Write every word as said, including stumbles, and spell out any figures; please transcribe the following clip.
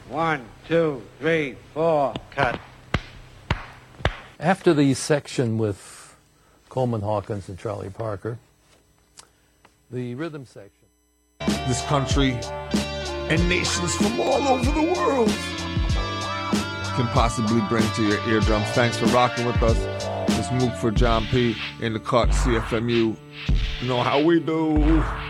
One, two, three, four. Cut. After the section with Coleman Hawkins and Charlie Parker, the rhythm section. This country and nations from all over the world can possibly bring to your eardrums. Thanks for rocking with us. It's Mook for John P. in the cut, C F M U. You know how we do.